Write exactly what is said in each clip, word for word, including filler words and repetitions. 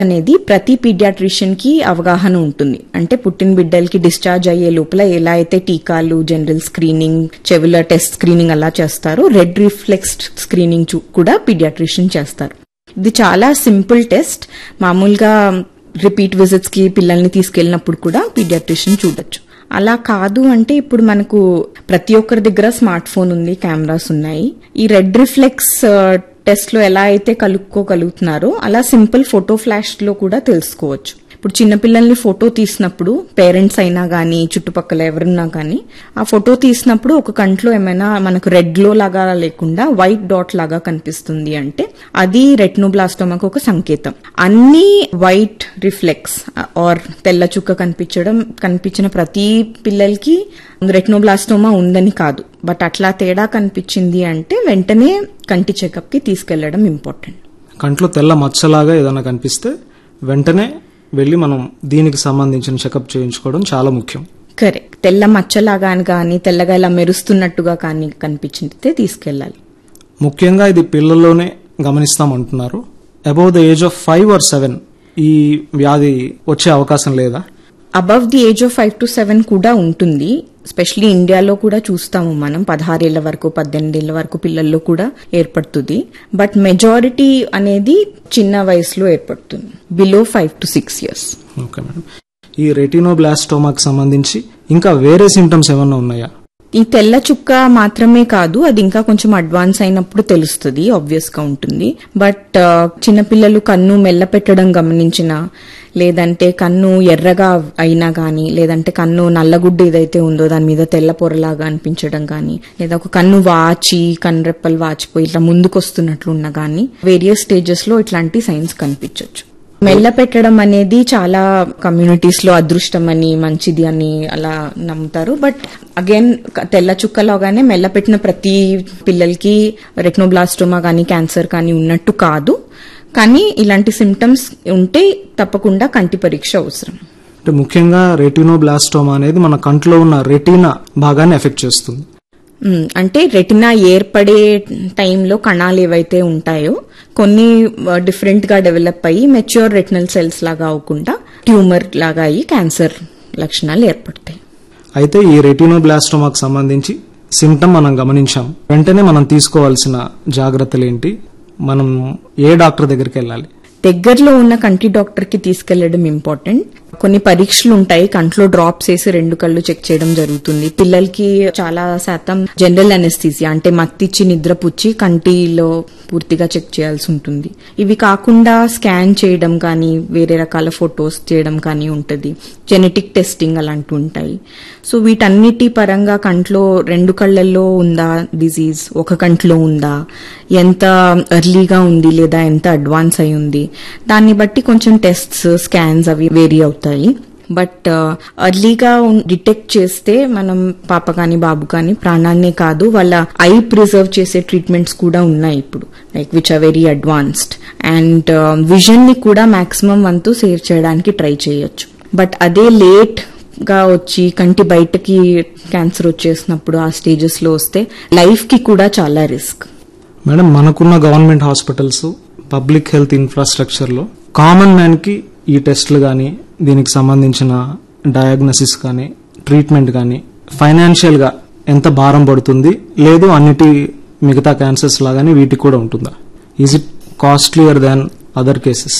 అనేది ప్రతి పీడియాట్రిషియన్ కి అవగాహన ఉంటుంది. అంటే పుట్టిన బిడ్డలకి డిశ్చార్జ్ అయ్యే లోపల ఎలా అయితే టీకాలు, జనరల్ స్క్రీనింగ్, చెవుల టెస్ట్ స్క్రీనింగ్ అలా చేస్తారో రెడ్ రిఫ్లెక్స్ స్క్రీనింగ్ కూడా పీడియాట్రిషియన్ చేస్తారు. ఇది చాలా సింపుల్ టెస్ట్. మామూలుగా రిపీట్ విజిట్స్ కి పిల్లల్ని తీసుకెళ్లినప్పుడు కూడా పీడియాట్రిషియన్ చూడొచ్చు. అలా కాదు అంటే ఇప్పుడు మనకు ప్రతి ఒక్కరి దగ్గర స్మార్ట్ ఫోన్ ఉంది, కెమెరాస్ ఉన్నాయి. ఈ రెడ్ రిఫ్లెక్స్ టెస్ట్ లో ఎలా అయితే కలుపుకోగలుగుతున్నారో అలా సింపుల్ ఫోటో ఫ్లాష్ లో కూడా తెలుసుకోవచ్చు. ఇప్పుడు చిన్నపిల్లల్ని ఫోటో తీసినప్పుడు పేరెంట్స్ అయినా గానీ చుట్టుపక్కల ఎవరున్నా గానీ ఆ ఫోటో తీసినప్పుడు ఒక కంట్లో ఏమైనా మనకు రెడ్ లో లాగా లేకుండా వైట్ డాట్ లాగా కనిపిస్తుంది అంటే అది రెటినోబ్లాస్టోమాకు ఒక సంకేతం. అన్ని వైట్ రిఫ్లెక్స్ ఆర్ తెల్ల చుక్క కనిపించడం కనిపించిన ప్రతి పిల్లలకి రెటినోబ్లాస్టోమా ఉందని కాదు. బట్ అట్లా తేడా కనిపించింది అంటే వెంటనే కంటి చెకప్ కి తీసుకెళ్లడం ఇంపార్టెంట్. కంట్లో తెల్ల మచ్చలాగా ఏదైనా కనిపిస్తే వెంటనే వెళ్లి మనం దీనికి సంబంధించిన చెకప్ చేయించుకోవడం చాలా ముఖ్యం. కరెక్ట్. తెల్ల మచ్చలాగా కానీ తెల్లగా ఇలా మెరుస్తున్నట్టుగా కానీ కనిపించితే తీసుకెళ్లాలి. ముఖ్యంగా ఇది పిల్లల్లోనే గమనిస్తామంటున్నారు. Above the age of five are seven ఈ వ్యాధి వచ్చే అవకాశం లేదా? Above the age of five to seven కూడా ఉంటుంది. ఎస్పెషలీ ఇండియాలో కూడా చూస్తాము మనం పదహారేళ్ల వరకు పద్దెనిమిదేళ్ల వరకు పిల్లల్లో కూడా ఏర్పడుతుంది. బట్ మెజారిటీ అనేది చిన్న వయసులో ఏర్పడుతుంది, below five to six years. Okay madam. ఈ రెటినోబ్లాస్టోమాకి సంబంధించి ఇంకా వేరే సిమ్టమ్స్ ఏమన్నా ఉన్నాయా? ఈ తెల్ల చుక్క మాత్రమే కాదు, అది ఇంకా కొంచెం అడ్వాన్స్ అయినప్పుడు తెలుస్తుంది, ఆబ్వియస్ గా ఉంటుంది. బట్ చిన్నపిల్లలు కన్ను మెల్ల పెట్టడం గమనించినా, లేదంటే కన్ను ఎర్రగా అయినా గానీ, లేదంటే కన్ను నల్లగుడ్డ ఏదైతే ఉందో దాని మీద తెల్ల పొరలాగా అనిపించడం గానీ, లేదా ఒక కన్ను వాచి కన్రెప్పలు వాచిపోయి ఇట్లా ముందుకొస్తున్నట్లు ఉన్నా గానీ వేరియస్ స్టేజెస్ లో ఇట్లాంటి సైన్స్ కనిపించవచ్చు. మెల్ల పెట్టడం అనేది చాలా కమ్యూనిటీస్ లో అదృష్టం అని, మంచిది అని అలా నమ్ముతారు. బట్ అగైన్ తెల్ల చుక్కలోగానే మెల్ల పెట్టిన ప్రతి పిల్లలకి రెటినోబ్లాస్టోమా కానీ క్యాన్సర్ కానీ ఉన్నట్టు కాదు. కానీ ఇలాంటి సిమ్టమ్స్ ఉంటే తప్పకుండా కంటి పరీక్ష అవసరం. అంటే ముఖ్యంగా రెటినోబ్లాస్టోమా అనేది మన కంట్లో ఉన్న రెటీనా భాగాన్ని ఎఫెక్ట్ చేస్తుంది. అంటే రెటినా ఏర్పడే టైంలో కణాలు ఏవైతే ఉంటాయో కొన్ని డిఫరెంట్ గా డెవలప్ అయ్యి మెచ్యూర్ రెటినల్ సెల్స్ లాగా అవ్వకుండా ట్యూమర్ లాగా అయ్యి క్యాన్సర్ లక్షణాలు ఏర్పడతాయి. అయితే ఈ రెటినోబ్లాస్టోమాకు సంబంధించి సిమ్టమ్ మనం గమనించాం, వెంటనే మనం తీసుకోవాల్సిన జాగ్రత్తలు ఏంటి? మనం ఏ డాక్టర్ దగ్గరికి వెళ్ళాలి? దగ్గరలో ఉన్న కంటి డాక్టర్ కి తీసుకెళ్లడం ఇంపార్టెంట్. కొన్ని పరీక్షలు ఉంటాయి, కంట్లో డ్రాప్స్ వేసి రెండు కళ్ళు చెక్ చేయడం జరుగుతుంది. పిల్లలకి చాలా శాతం జనరల్ అనెస్థీసియా అంటే మత్తిచ్చి నిద్రపుచ్చి కంటిలో పూర్తిగా చెక్ చేయాల్సి ఉంటుంది. ఇవి కాకుండా స్కాన్ చేయడం కానీ వేరే రకాల ఫొటోస్ చేయడం కానీ ఉంటుంది. జెనెటిక్ టెస్టింగ్ అలాంటివి ఉంటాయి. సో వీటన్నిటి పరంగా కంట్లో రెండు కళ్లల్లో ఉందా డిజీజ్, ఒక కంట్లో ఉందా, ఎంత ఎర్లీగా ఉంది లేదా ఎంత అడ్వాన్స్ అయి ఉంది, దాన్ని బట్టి కొంచెం టెస్ట్స్ స్కాన్స్ అవి వేరీ అవుతాయి. బట్ ఎర్లీగా డిటెక్ట్ చేస్తే మనం పాప కానీ బాబు కానీ ప్రాణాన్నే కాదు వాళ్ళ ఐ ప్రిజర్వ్ చేసే ట్రీట్మెంట్స్ కూడా ఉన్నాయి ఇప్పుడు, like which are very advanced. And vision ని కూడా మాక్సిమం వంతు సేవ్ చేయడానికి ట్రై చేయొచ్చు. బట్ అదే లేట్ గా వచ్చి కంటి బయటకి క్యాన్సర్ వచ్చేసినప్పుడు ఆ స్టేజెస్ లో వస్తే లైఫ్ కి కూడా చాలా రిస్క్. మేడం, మనకున్న government hospitals, public health infrastructure లో కామన్ మ్యాన్ కి ఈ టెస్టులు గానీ దీనికి సంబంధించిన డయాగ్నోసిస్ కానీ ట్రీట్మెంట్ కానీ ఫైనాన్షియల్ గా ఎంత భారం పడుతుంది, లేదు అన్నిటి మిగతా క్యాన్సర్స్ లాగానే వీటికి కూడా ఉంటుందా? Is it costlier than other cases?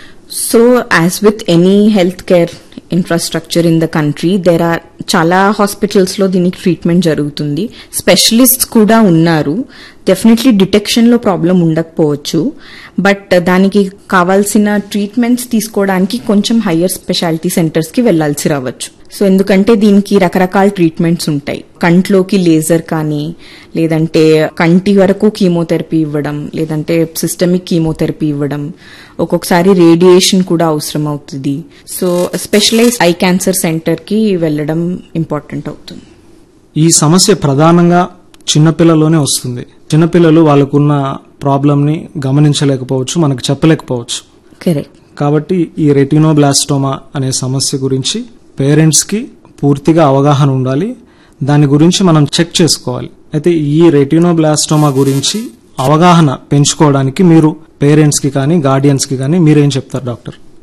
So as with any health care infrastructure in the country there are చాలా హాస్పిటల్స్ లో దీనికి ట్రీట్మెంట్ జరుగుతుంది. స్పెషలిస్ట్స్ కూడా ఉన్నారు. డెఫినెట్లీ డిటెక్షన్ లో ప్రాబ్లం ఉండకపోవచ్చు, బట్ దానికి కావాల్సిన ట్రీట్మెంట్స్ తీసుకోవడానికి కొంచెం హయ్యర్ స్పెషాలిటీ సెంటర్స్ కి వెళ్లాల్సి రావచ్చు. సో ఎందుకంటే దీనికి రకరకాల ట్రీట్మెంట్స్ ఉంటాయి. కంట్లోకి లేజర్ కానీ, లేదంటే కంటి వరకు కీమోథెరపీ ఇవ్వడం, లేదంటే సిస్టమిక్ కీమోథెరపీ ఇవ్వడం, ఒక్కొక్కసారి రేడియేషన్ కూడా అవసరం అవుతుంది. So specialise eye cancer centre కి వెళ్లడం ఇంపార్టెంట్ అవుతుంది. ఈ సమస్య ప్రధానంగా చిన్నపిల్లల్లోనే వస్తుంది. చిన్నపిల్లలు వాళ్ళకున్న ప్రాబ్లం ని గమనించలేకపోవచ్చు, మనకు చెప్పలేకపోవచ్చు. కరెక్ట్. కాబట్టి ఈ రెటినోబ్లాస్టోమా అనే సమస్య గురించి పేరెంట్స్ కి పూర్తిగా అవగాహన ఉండాలి. దాని గురించి మనం చెక్ చేసుకోవాలి. అయితే ఈ రెటినోబ్లాస్టోమా గురించి అవగాహన పెంచుకోవడానికి మీరు పేరెంట్స్ కి కానీ గార్డియన్స్ కి కానీ మీరేం చెప్తారు డాక్టర్?